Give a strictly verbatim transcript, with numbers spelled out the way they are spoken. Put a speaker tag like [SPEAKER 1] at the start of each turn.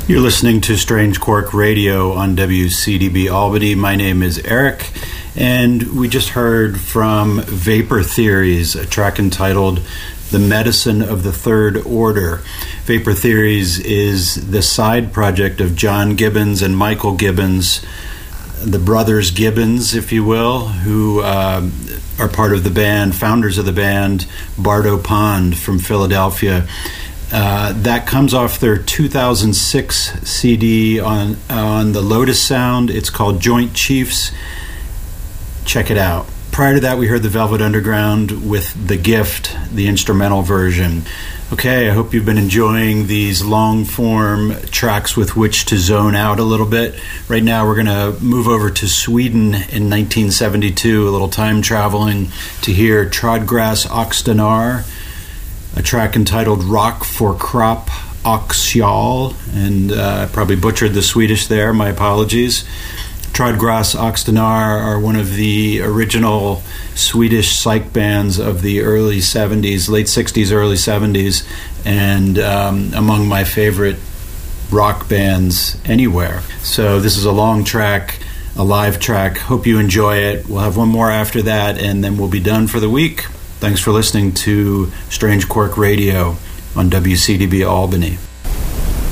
[SPEAKER 1] You're listening to Strange Quark Radio on W C D B Albany. My name is Eric, and we just heard from Vapor Theories, a track entitled The Medicine of the Third Order. Vapor Theories is the side project of John Gibbons and Michael Gibbons, the brothers Gibbons, if you will, who uh, are part of the band, founders of the band, Bardo Pond from Philadelphia. Uh, that comes off their two thousand six C D on on the Lotus Sound. It's called Joint Chiefs. Check it out. Prior to that, we heard the Velvet Underground with The Gift, the instrumental version. Okay, I hope you've been enjoying these long-form tracks with which to zone out a little bit. Right now, we're going to move over to Sweden in nineteen seventy-two, a little time traveling to hear Trådgräs Oxdanar, a track entitled Rock for Crop Oxjal, and uh, I probably butchered the Swedish there, my apologies. Trådgräs Oxdanar are one of the original Swedish psych bands of the early seventies, late sixties, early seventies, and um, among my favorite rock bands anywhere. So this is a long track, a live track. Hope you enjoy it. We'll have one more after that, and then we'll be done for the week. Thanks for listening to Strange Quark Radio on W C D B Albany.